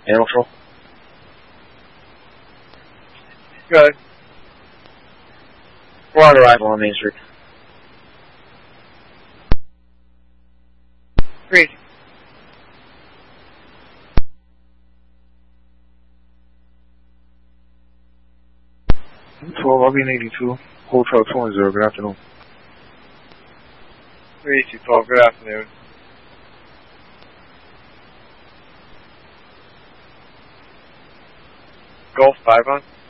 Animal Control. Good. We're on arrival on Main Street. Great. 12, I'll be in 82. Hotel 20, good afternoon. 3212, good afternoon. Golf 5 on?